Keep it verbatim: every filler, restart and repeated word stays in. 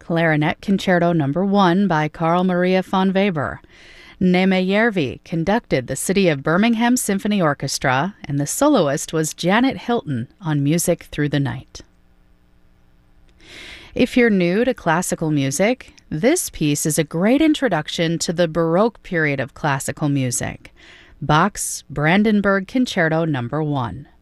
Clarinet Concerto Number one by Carl Maria von Weber. Neeme Järvi conducted the City of Birmingham Symphony Orchestra, and the soloist was Janet Hilton on Music Through the Night. If you're new to classical music, this piece is a great introduction to the Baroque period of classical music. Bach's Brandenburg Concerto Number one.